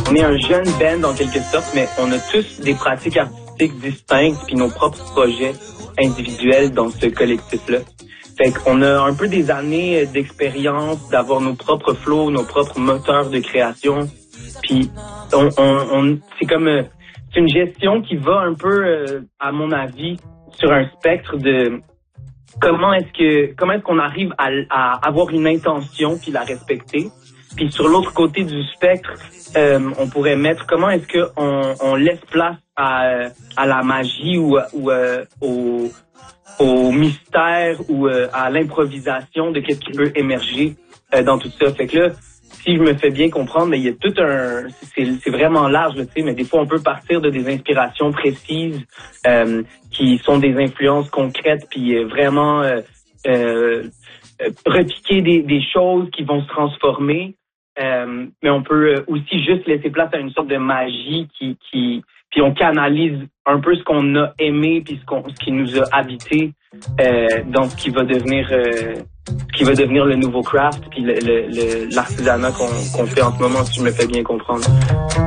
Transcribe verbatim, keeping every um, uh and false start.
on est un jeune band en quelque sorte, mais on a tous des pratiques artistiques distinctes puis nos propres projets individuels dans ce collectif-là. Fait qu'on a un peu des années d'expérience, d'avoir nos propres flows, nos propres moteurs de création. Puis on, on, on c'est comme euh, c'est une gestion qui va un peu, euh, à mon avis, sur un spectre de comment est-ce que comment est-ce qu'on arrive à, à avoir une intention puis la respecter. Puis sur l'autre côté du spectre, euh, on pourrait mettre comment est-ce que on, on laisse place à, à la magie ou, ou euh, au au mystère ou euh, à l'improvisation de qu'est-ce qui peut émerger euh, dans tout ça. Fait que là, si je me fais bien comprendre, mais il y a tout un, c'est, c'est vraiment large, tu sais, mais des fois on peut partir de des inspirations précises euh, qui sont des influences concrètes, puis euh, vraiment euh, euh, repiquer des, des choses qui vont se transformer. Euh, mais on peut aussi juste laisser place à une sorte de magie qui qui puis on canalise un peu ce qu'on a aimé puis ce qu'on ce qui nous a habité euh, dans ce qui va devenir euh, ce qui va devenir le nouveau craft puis le, le, le, l'artisanat qu'on qu'on fait en ce moment, si je me fais bien comprendre.